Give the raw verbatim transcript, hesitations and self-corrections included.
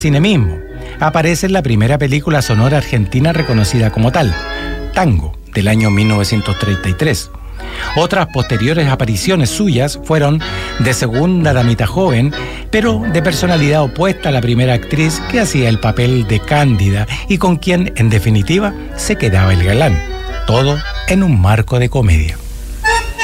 cine mismo. Aparece en la primera película sonora argentina reconocida como tal, Tango, del año mil novecientos treinta y tres. Otras posteriores apariciones suyas fueron de segunda damita joven, pero de personalidad opuesta a la primera actriz que hacía el papel de Cándida y con quien, en definitiva, se quedaba el galán. Todo en un marco de comedia.